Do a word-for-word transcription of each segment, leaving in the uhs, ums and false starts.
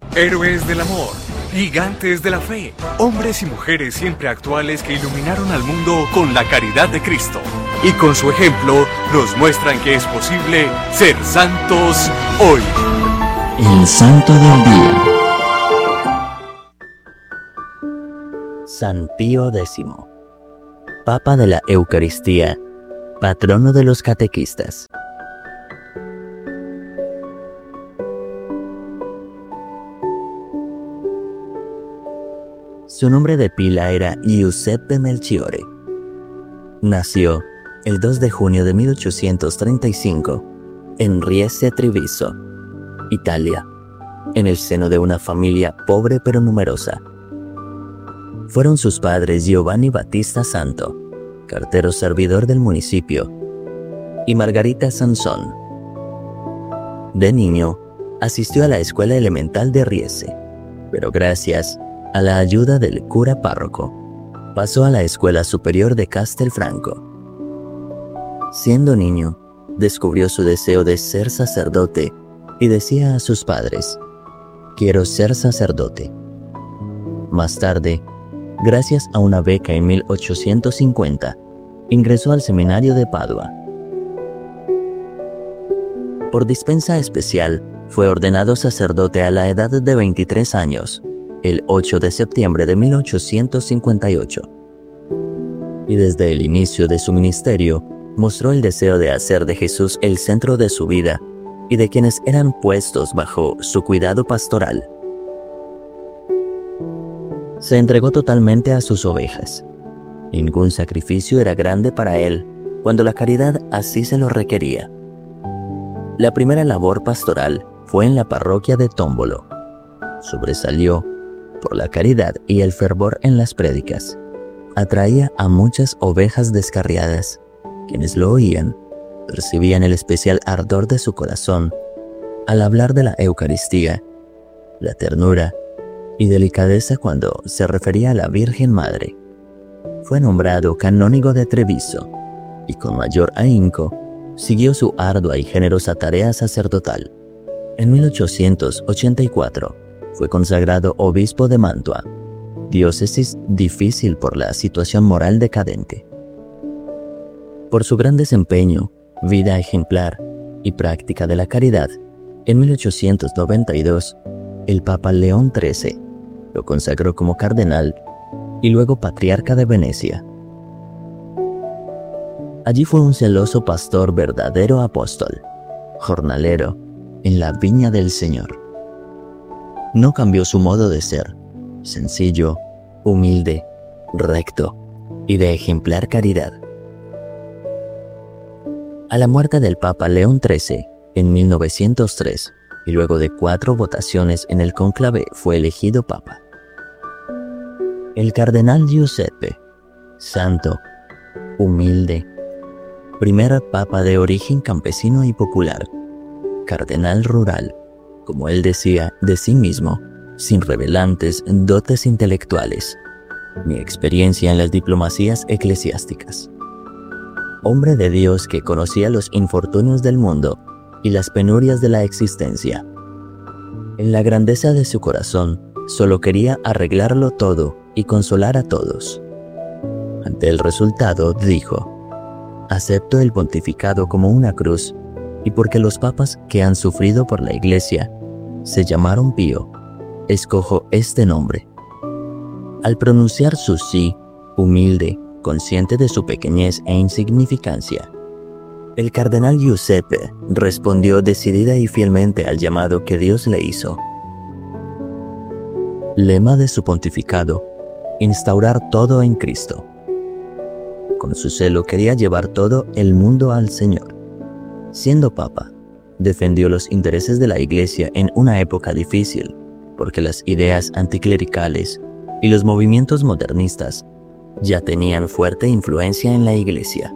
Héroes del amor, gigantes de la fe, hombres y mujeres siempre actuales que iluminaron al mundo con la caridad de Cristo. Y con su ejemplo nos muestran que es posible ser santos hoy. El Santo del Día. San Pío X, Papa de la Eucaristía, patrono de los catequistas. Su nombre de pila era Giuseppe Melchiore. Nació el dos de junio de mil ochocientos treinta y cinco en Riese Treviso, Italia, en el seno de una familia pobre pero numerosa. Fueron sus padres Giovanni Battista Santo, cartero servidor del municipio, y Margarita Sansón. De niño, asistió a la escuela elemental de Riese, pero gracias a la ayuda del cura párroco, pasó a la escuela superior de Castelfranco. Siendo niño, descubrió su deseo de ser sacerdote y decía a sus padres: «Quiero ser sacerdote». Más tarde, gracias a una beca en mil ochocientos cincuenta, ingresó al seminario de Padua. Por dispensa especial, fue ordenado sacerdote a la edad de veintitrés años, el ocho de septiembre de mil ochocientos cincuenta y ocho. Y desde el inicio de su ministerio, mostró el deseo de hacer de Jesús el centro de su vida y de quienes eran puestos bajo su cuidado pastoral. Se entregó totalmente a sus ovejas. Ningún sacrificio era grande para él cuando la caridad así se lo requería. La primera labor pastoral fue en la parroquia de Tómbolo. Sobresalió por la caridad y el fervor en las prédicas. Atraía a muchas ovejas descarriadas. Quienes lo oían percibían el especial ardor de su corazón al hablar de la Eucaristía, la ternura y delicadeza cuando se refería a la Virgen Madre. Fue nombrado canónigo de Treviso y con mayor ahínco siguió su ardua y generosa tarea sacerdotal. En mil ochocientos ochenta y cuatro fue consagrado obispo de Mantua, diócesis difícil por la situación moral decadente. Por su gran desempeño, vida ejemplar y práctica de la caridad, en mil ochocientos noventa y dos, el Papa León trece lo consagró como cardenal y luego patriarca de Venecia. Allí fue un celoso pastor, verdadero apóstol, jornalero en la viña del Señor. No cambió su modo de ser, sencillo, humilde, recto y de ejemplar caridad. A la muerte del Papa León trece, en mil novecientos tres, y luego de cuatro votaciones en el cónclave, fue elegido Papa. El cardenal Giuseppe, santo, humilde, primer Papa de origen campesino y popular, cardenal rural, como él decía de sí mismo, sin revelantes dotes intelectuales, ni experiencia en las diplomacias eclesiásticas. Hombre de Dios que conocía los infortunios del mundo y las penurias de la existencia. En la grandeza de su corazón, solo quería arreglarlo todo y consolar a todos. Ante el resultado, dijo: «Acepto el pontificado como una cruz, y porque los papas que han sufrido por la Iglesia se llamaron Pío, escojo este nombre». Al pronunciar su sí, humilde, consciente de su pequeñez e insignificancia, el cardenal Giuseppe respondió decidida y fielmente al llamado que Dios le hizo. Lema de su pontificado: instaurar todo en Cristo. Con su celo quería llevar todo el mundo al Señor. Siendo papa, defendió los intereses de la Iglesia en una época difícil, porque las ideas anticlericales y los movimientos modernistas ya tenían fuerte influencia en la Iglesia.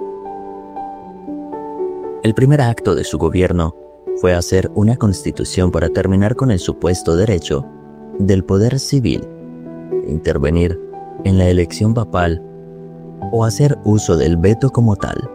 El primer acto de su gobierno fue hacer una constitución para terminar con el supuesto derecho del poder civil, e intervenir en la elección papal o hacer uso del veto como tal.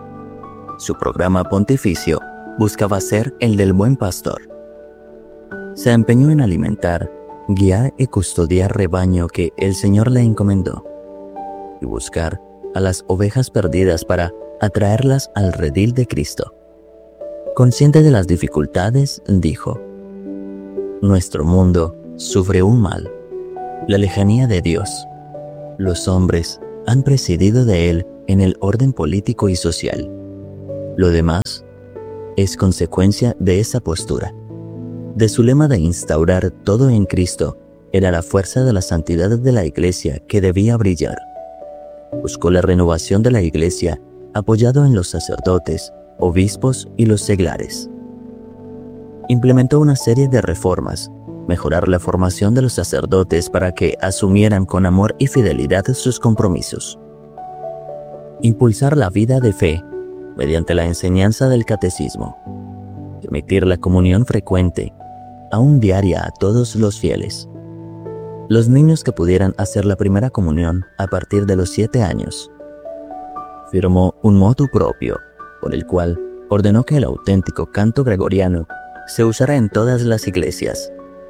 Su programa pontificio buscaba ser el del buen pastor. se empeñó en alimentar, guiar y custodiar rebaño que el Señor le encomendó, y buscar a las ovejas perdidas para atraerlas al redil de Cristo. Consciente de las dificultades, dijo: nuestro mundo sufre un mal, la lejanía de Dios. Los hombres han prescindido de Él en el orden político y social. Lo demás es consecuencia de esa postura. De su lema de instaurar todo en Cristo, era la fuerza de la santidad de la Iglesia que debía brillar. Buscó la renovación de la Iglesia apoyado en los sacerdotes, obispos y los seglares. Implementó una serie de reformas, mejorar la formación de los sacerdotes para que asumieran con amor y fidelidad sus compromisos. Impulsar la vida de fe mediante la enseñanza del catecismo. Permitir la comunión frecuente, aún diaria, a todos los fieles. Los niños que pudieran hacer la primera comunión a partir de los siete años. Firmó un motu propio, por el cual ordenó que el auténtico canto gregoriano se usara en todas las iglesias.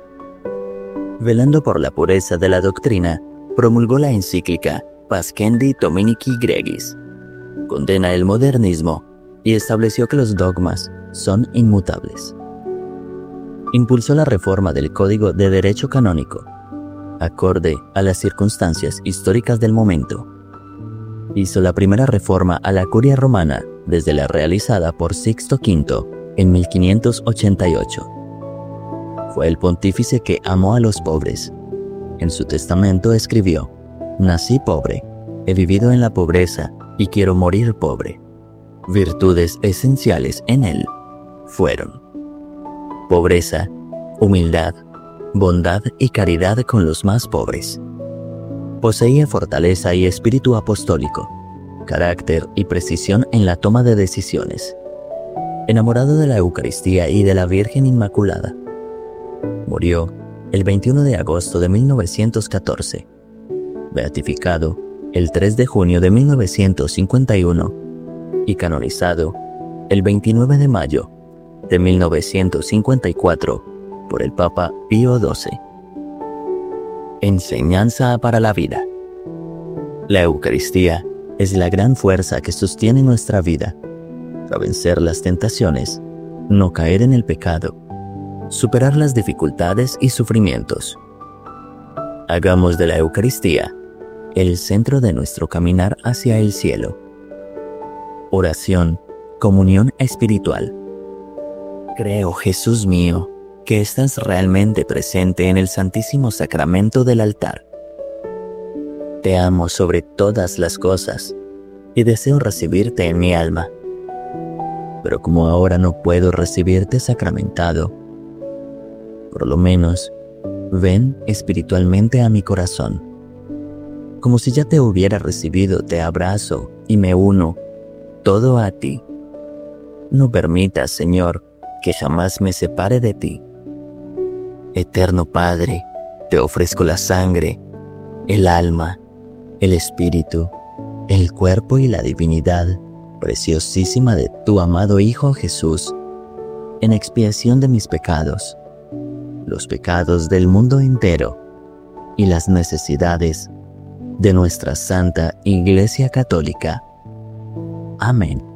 Velando por la pureza de la doctrina, promulgó la encíclica Pascendi Dominici Gregis. Condena el modernismo y estableció que los dogmas son inmutables. Impulsó la reforma del Código de Derecho Canónico, acorde a las circunstancias históricas del momento. Hizo la primera reforma a la Curia Romana desde la realizada por Sixto V en mil quinientos ochenta y ocho. Fue el pontífice que amó a los pobres. En su testamento escribió: nací pobre, he vivido en la pobreza y quiero morir pobre. Virtudes esenciales en él fueron pobreza, humildad, bondad y caridad con los más pobres. Poseía fortaleza y espíritu apostólico, carácter y precisión en la toma de decisiones. Enamorado de la Eucaristía y de la Virgen Inmaculada. Murió el veintiuno de agosto de mil novecientos catorce, beatificado el tres de junio de mil novecientos cincuenta y uno y canonizado el veintinueve de mayo de mil novecientos cincuenta y cuatro por el Papa Pío doce. Enseñanza para la vida. La Eucaristía es la gran fuerza que sostiene nuestra vida, a vencer las tentaciones, no caer en el pecado, superar las dificultades y sufrimientos. Hagamos de la Eucaristía el centro de nuestro caminar hacia el cielo. Oración, comunión espiritual. Creo, Jesús mío, que estás realmente presente en el Santísimo Sacramento del altar. Te amo sobre todas las cosas y deseo recibirte en mi alma. Pero como ahora no puedo recibirte sacramentado, por lo menos ven espiritualmente a mi corazón. Como si ya te hubiera recibido, te abrazo y me uno todo a ti. No permitas, Señor, que jamás me separe de ti. Eterno Padre, te ofrezco la sangre, el alma, el espíritu, el cuerpo y la divinidad preciosísima de tu amado Hijo Jesús, en expiación de mis pecados, los pecados del mundo entero y las necesidades de nuestra Santa Iglesia Católica. Amén.